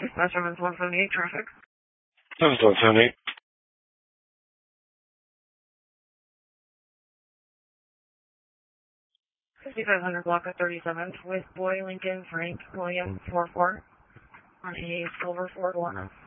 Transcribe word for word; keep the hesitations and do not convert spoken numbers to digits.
Dispatch Evans one seventy-eight, traffic. Evans one seventy-eight. fifty-five hundred block of thirty-seventh with Boy Lincoln Frank William four four. R T A Silver Ford one.